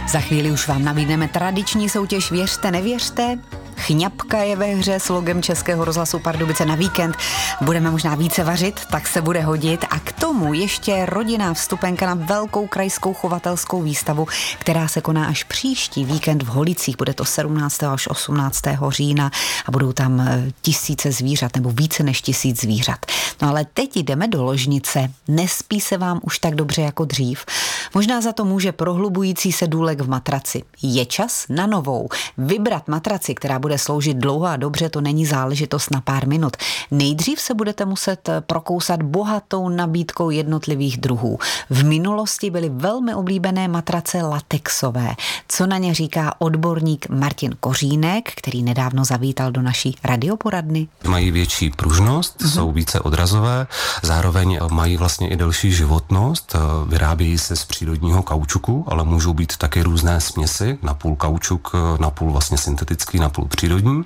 Za chvíli už vám nabídneme tradiční soutěž Věřte, nevěřte. Chňapka je ve hře s logem Českého rozhlasu Pardubice na víkend. Budeme možná více vařit, tak se bude hodit. A k tomu ještě rodinná vstupenka na velkou krajskou chovatelskou výstavu, která se koná až příští víkend v Holicích. Bude to 17. až 18. října a budou tam tisíce zvířat, nebo více než 1000 zvířat. No ale teď jdeme do ložnice. Nespí se vám už tak dobře jako dřív. Možná za to může prohlubující se důlek v matraci. Je čas na novou. Vybrat matraci, která bude sloužit dlouho a dobře, to není záležitost na pár minut. Nejdřív se budete muset prokousat bohatou nabídkou jednotlivých druhů. V minulosti byly velmi oblíbené matrace latexové. Co na ně říká odborník Martin Kořínek, který nedávno zavítal do naší radioporadny? Mají větší pružnost, jsou více odrazové, zároveň mají vlastně i delší životnost, vyrábějí se z přírodního kaučuku, ale můžou být taky různé směsi, napůl kaučuk, napůl vlastně syntetický, napůl přírodní.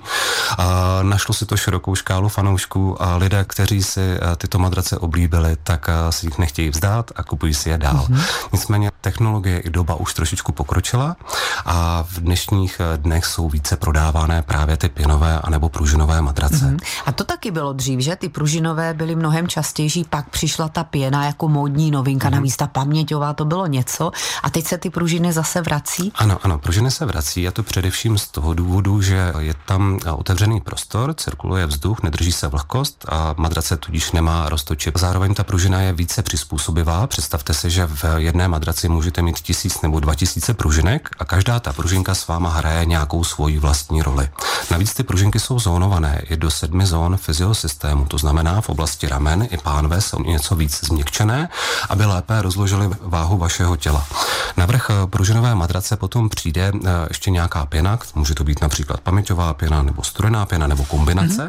Našlo si to širokou škálu fanoušků a lidé, kteří si tyto matrace oblíbili, tak si jich nechtějí vzdát a kupují si je dál. Nicméně technologie i doba už trošičku pokročila a v dnešních dnech jsou více prodávané právě ty pěnové anebo pružinové matrace. A to taky bylo dřív, že? Ty pružinové byly mnohem častější, pak přišla ta pěna jako módní novinka, navíc ta paměťová, to bylo něco a teď se ty pružiny zase vrací? Ano, pružiny se vrací a to především z toho důvodu, že je tam otevřený prostor, cirkuluje vzduch, nedrží se vlhkost a matrace tudíž nemá roztočit. Zároveň ta pružina je více přizpůsobivá. Představte si, že v jedné matraci můžete mít 1000 nebo 2000 pružinek a každá ta pružinka s váma hraje nějakou svoji vlastní roli. Navíc ty pružinky jsou zónované i do 7 zón fyziosystému, to znamená v oblasti ramen i pánve jsou něco víc změkčené, aby lépe rozložili váhu vašeho těla. Navrch pružinové matrace potom přijde ještě nějaká pěna, může to být například paměťová pěna nebo studená pěna nebo kombinace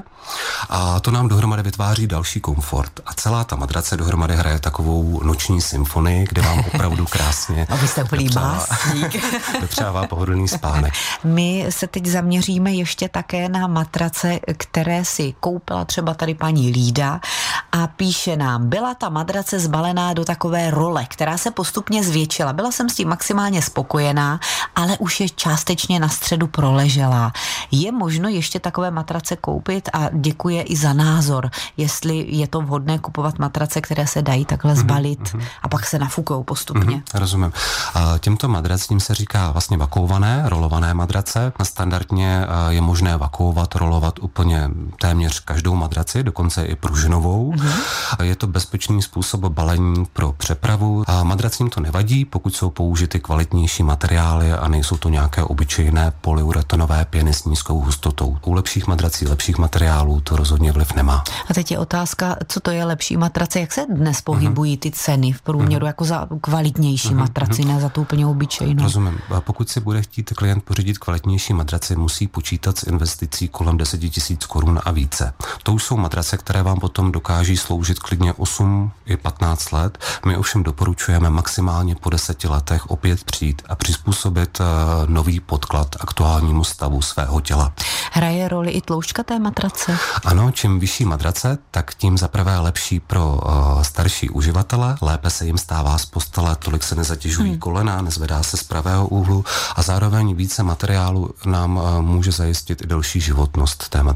a to nám dohromady vytváří další komfort a celá ta matrace dohromady hraje takovou noční symfonii, kde vám opravdu krásně dopřává pohodlný spánek. My se teď zaměříme ještě také na matrace, které si koupila třeba tady paní Lída a píše nám, byla ta matrace zbalená do takové role, která se postupně zvětšila. Byla jsem s tím maximálně spokojená, ale už je částečně na středu proleželá. Je možno ještě takové matrace koupit a děkuje i za názor, jestli je to vhodné kupovat matrace, které se dají takhle zbalit a pak se nafukujou postupně. Rozumím. Těmto matracím se říká vlastně vakouvané, rolované matrace. Standardně je možné vakuovat, rolovat úplně téměř každou matraci, dokonce i pružinovou. Je to bezpečný způsob balení pro přepravu. Matracím to nevadí, pokud jsou použity kvalitnější materiály a nejsou to nějaké obyčejné polyuretanové pěny s nízkou hustotou. U lepších matrací, lepších materiálů to rozhodně vliv nemá. A teď je otázka, co to je lepší matrace, jak se dnes pohybují ty ceny v průměru jako za kvalitnější matraci, ne za tu úplně obyčejnou. Rozumím. A pokud si bude chtít klient pořídit kvalitnější matraci, musí počítat s investicí kolem 10 000 korun a více. To už jsou matrace, které vám potom dokáží sloužit klidně 8 i 15 let. My ovšem doporučujeme maximálně po 10 letech opět přijít a přizpůsobit nový podklad aktuálnímu stavu svého těla. Hraje roli i tloušťka té matrace? Ano, čím vyšší matrace, tak tím zaprvé lepší pro starší uživatele, lépe se jim stává z postele, tolik se nezatěžují kolena, nezvedá se z pravého úhlu a zároveň více materiálu nám může zajistit i delší životnost té matrace.